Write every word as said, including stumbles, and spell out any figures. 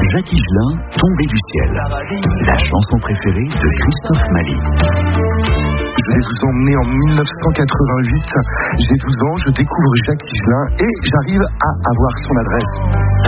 Jacques Higelin, Tombé du ciel. La chanson préférée de Christophe Maé. Je vais vous emmener en dix-neuf cent quatre-vingt-huit. J'ai douze ans, je découvre Jacques Higelin et j'arrive à avoir son adresse.